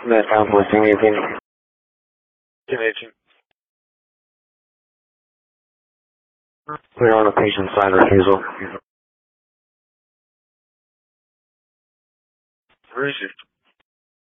That found listing 18. 18. Clear on the patient side refusal. Where is it?